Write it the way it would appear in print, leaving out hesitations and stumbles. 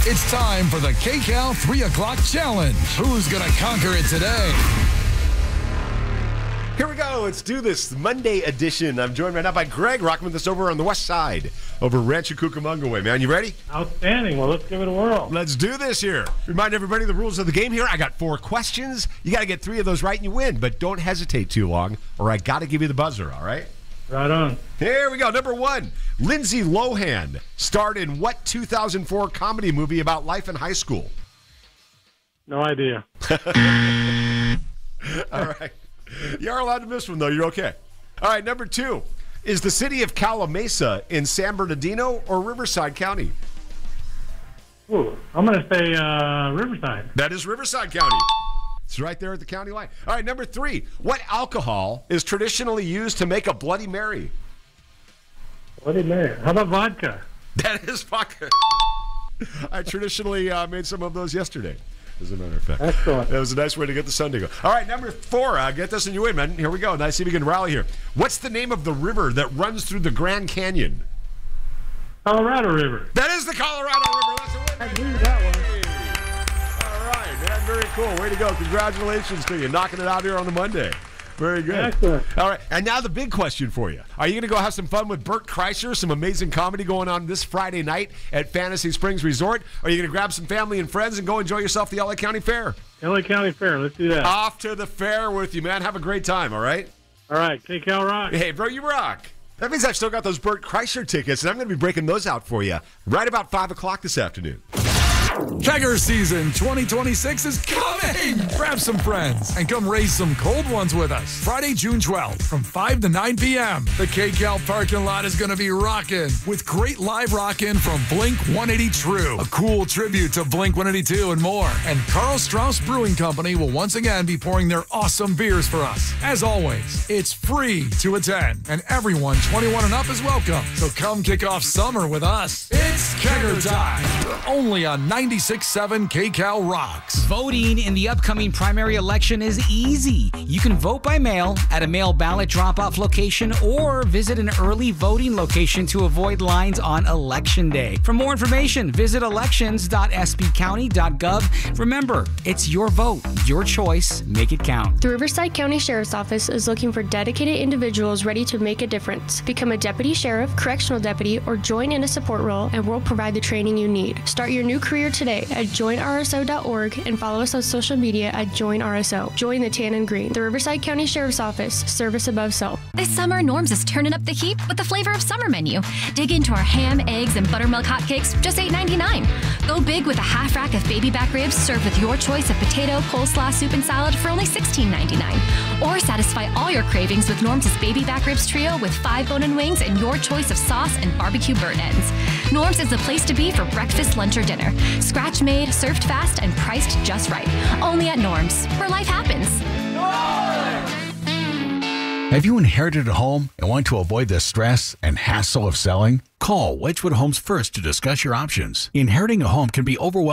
It's time for the KCAL 3 o'clock challenge. Who's going to conquer it today? Here we go. Let's do this Monday edition. I'm joined right now by Greg, rocking with us over on the west side, over Rancho Cucamonga way. Man, you ready? Outstanding. Well, let's give it a whirl. Let's do this here. Remind everybody the rules of the game here. I got 4 questions. You got to get 3 of those right and you win, but don't hesitate too long or I got to give you the buzzer, all right? Right on. Here we go. Number 1, Lindsay Lohan starred in what 2004 comedy movie about life in high school? No idea. All right. You're allowed to miss one, though. You're okay. All right, number 2. Is the city of Calamasa in San Bernardino or Riverside County? Ooh, I'm going to say Riverside. That is Riverside County. It's right there at the county line. All right, number 3. What alcohol is traditionally used to make a Bloody Mary? Bloody Mary. How about vodka? That is vodka. I traditionally made some of those yesterday, as a matter of fact. Excellent. That was a nice way to get the sun to go. All right, number 4. Get this and you win, man. Here we go. Nice to see if we can rally here. What's the name of the river that runs through the Grand Canyon? Colorado River. That is the Colorado River. That's a win. I knew that one. All right, man. Very cool. Way to go. Congratulations to you. Knocking it out here on the Monday. Very good. Excellent. All right, and now the big question for you. Are you going to go have some fun with Bert Kreischer, some amazing comedy going on this Friday night at Fantasy Springs Resort? Or are you going to grab some family and friends and go enjoy yourself at the LA County Fair? LA County Fair. Let's do that. Off to the fair with you, man. Have a great time, all right? All right. KCAL rock. Hey, bro, you rock. That means I've still got those Bert Kreischer tickets, and I'm going to be breaking those out for you right about 5 o'clock this afternoon. Kegger season 2026 is coming! Grab some friends and come raise some cold ones with us. Friday, June 12th from 5 to 9 p.m. The KCAL parking lot is going to be rocking with great live rockin' from Blink 182 True, a cool tribute to Blink 182 and more. And Carl Strauss Brewing Company will once again be pouring their awesome beers for us. As always, it's free to attend, and everyone 21 and up is welcome. So come kick off summer with us. It's Kegger time, only on 96.7 KCAL Rocks. Voting in the upcoming primary election is easy. You can vote by mail at a mail ballot drop-off location or visit an early voting location to avoid lines on Election Day. For more information, visit elections.sbcounty.gov. Remember, it's your vote, your choice. Make it count. The Riverside County Sheriff's Office is looking for dedicated individuals ready to make a difference. Become a deputy sheriff, correctional deputy, or join in a support role, and we'll provide the training you need. Start your new career today at joinrso.org and follow us on social media at joinrso. Join the tan and green. The Riverside County Sheriff's Office. Service above self. This summer, Norm's is turning up the heat with the flavor of summer menu. Dig into our ham, eggs, and buttermilk hotcakes, just $8.99. Go big with a half rack of baby back ribs served with your choice of potato, coleslaw, soup, and salad for only $16.99. Or satisfy all your cravings with Norm's baby back ribs trio with 5 bone-in wings and your choice of sauce and barbecue burnt ends. Norm's is the place to be for breakfast, lunch, or dinner. Scratch made, served fast, and priced just right. Only at Norm's, where life happens. Have you inherited a home and want to avoid the stress and hassle of selling? Call Wedgwood Homes first to discuss your options. Inheriting a home can be overwhelming.